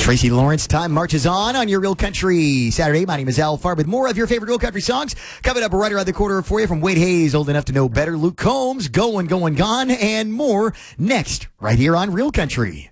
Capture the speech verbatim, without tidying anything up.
Tracy Lawrence, time marches on on your Real Country Saturday. My name is Al Farb with more of your favorite Real Country songs. Coming up right around the corner for you from Wade Hayes, Old Enough to Know Better, Luke Combs, Going, Going, Gone, and more next right here on Real Country.